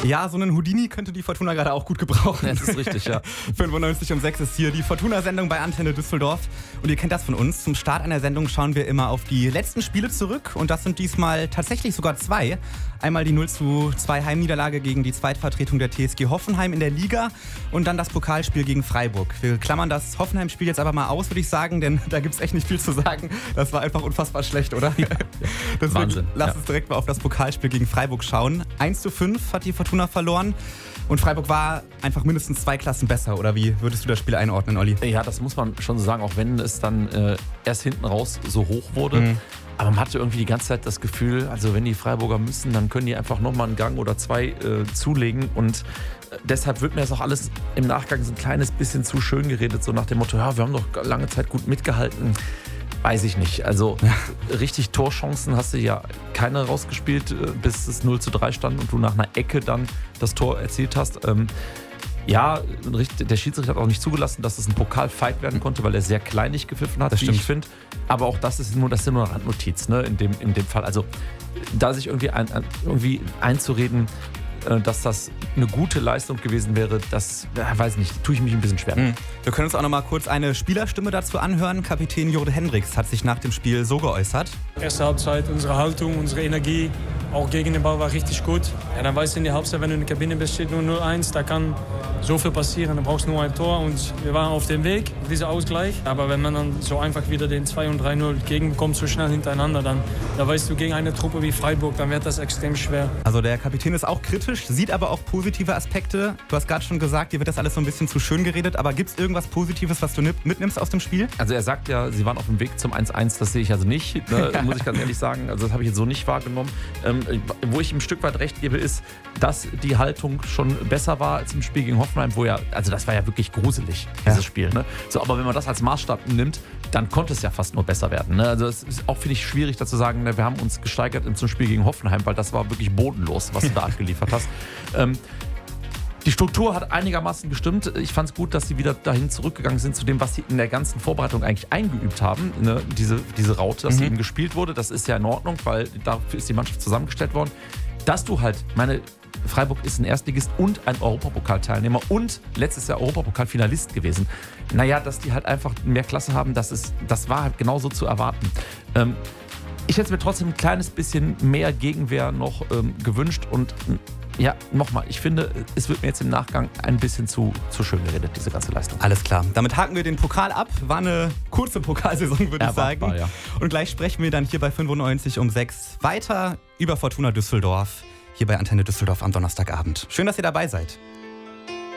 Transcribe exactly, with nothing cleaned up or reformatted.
Ja, so einen Houdini könnte die Fortuna gerade auch gut gebrauchen. Das ist richtig, ja. fünfundneunzig um sechs ist hier die Fortuna-Sendung bei Antenne Düsseldorf. Und ihr kennt das von uns. Zum Start einer Sendung schauen wir immer auf die letzten Spiele zurück. Und das sind diesmal tatsächlich sogar zwei. Einmal die null zu zwei Heimniederlage gegen die Zweitvertretung der T S G Hoffenheim in der Liga. Und dann das Pokalspiel gegen Freiburg. Wir klammern das Hoffenheim-Spiel jetzt aber mal aus, würde ich sagen. Denn da gibt es echt nicht viel zu sagen. Das war einfach unfassbar schlecht, oder? Ja, ja. Wahnsinn. Lass ja. uns direkt mal auf das Pokalspiel gegen Freiburg schauen. eins zu fünf hat die Fortuna verloren. Und Freiburg war einfach mindestens zwei Klassen besser. Oder wie würdest du das Spiel einordnen, Olli? Ja, das muss man schon so sagen, auch wenn es dann äh, erst hinten raus so hoch wurde. Mhm. Aber man hatte irgendwie die ganze Zeit das Gefühl, also wenn die Freiburger müssen, dann können die einfach nochmal einen Gang oder zwei äh, zulegen. Und äh, deshalb wird mir das auch alles im Nachgang so ein kleines bisschen zu schön geredet. So nach dem Motto, ja, wir haben doch lange Zeit gut mitgehalten. Weiß ich nicht. Also ja. richtig Torchancen hast du ja keine rausgespielt, bis es null zu drei stand und du nach einer Ecke dann das Tor erzielt hast. Ähm, ja, der Schiedsrichter hat auch nicht zugelassen, dass es ein Pokalfight werden konnte, weil er sehr kleinlich gepfiffen hat, das wie stimmt. ich finde. Aber auch das ist nur, das ist nur eine Randnotiz, ne, in dem, in dem Fall. Also da sich irgendwie, ein, irgendwie einzureden, dass das eine gute Leistung gewesen wäre, das, ja, weiß ich nicht, tue ich mich ein bisschen schwer. Mhm. Wir können uns auch noch mal kurz eine Spielerstimme dazu anhören. Kapitän Jorde Hendricks hat sich nach dem Spiel so geäußert. Erste Halbzeit, unsere Haltung, unsere Energie, auch gegen den Ball war richtig gut. Ja, dann weißt du in der Halbzeit, wenn du in der Kabine bist, steht nur null eins, da kann so viel passieren, dann brauchst du nur ein Tor und wir waren auf dem Weg, dieser Ausgleich. Aber wenn man dann so einfach wieder den zwei und drei null gegenbekommt, so schnell hintereinander, dann da weißt du, gegen eine Truppe wie Freiburg, dann wird das extrem schwer. Also der Kapitän ist auch kritisch, sieht aber auch positive Aspekte. Du hast gerade schon gesagt, dir wird das alles so ein bisschen zu schön geredet, aber gibt es irgendwas Positives, was du mitnimmst aus dem Spiel? Also er sagt ja, sie waren auf dem Weg zum eins eins, das sehe ich also nicht, ne, muss ich ganz ehrlich sagen. Also das habe ich jetzt so nicht wahrgenommen. Ähm, wo ich ihm ein Stück weit recht gebe, ist, dass die Haltung schon besser war als im Spiel gegen Hoffenheim, wo ja, also das war ja wirklich gruselig, dieses ja. Spiel. Ne? So, aber wenn man das als Maßstab nimmt, dann konnte es ja fast nur besser werden. Ne? Also es ist auch, finde ich, schwierig, da zu sagen, ne, wir haben uns gesteigert zum Spiel gegen Hoffenheim, weil das war wirklich bodenlos, was du da abgeliefert hast. Ähm, Die Struktur hat einigermaßen gestimmt. Ich fand es gut, dass sie wieder dahin zurückgegangen sind zu dem, was sie in der ganzen Vorbereitung eigentlich eingeübt haben. Ne? Diese, diese Raute, dass mhm. eben gespielt wurde, das ist ja in Ordnung, weil dafür ist die Mannschaft zusammengestellt worden. Dass du halt, meine, Freiburg ist ein Erstligist und ein Europapokalteilnehmer und letztes Jahr Europapokalfinalist gewesen. Naja, dass die halt einfach mehr Klasse haben, das, ist, das war halt genauso zu erwarten. Ähm, ich hätte mir trotzdem ein kleines bisschen mehr Gegenwehr noch ähm, gewünscht und ja, nochmal, ich finde, es wird mir jetzt im Nachgang ein bisschen zu, zu schön geredet, diese ganze Leistung. Alles klar. Damit haken wir den Pokal ab. War eine kurze Pokalsaison, würde ich sagen. War, ja. Und gleich sprechen wir dann hier bei fünfundneunzig um sechs weiter über Fortuna Düsseldorf, hier bei Antenne Düsseldorf am Donnerstagabend. Schön, dass ihr dabei seid.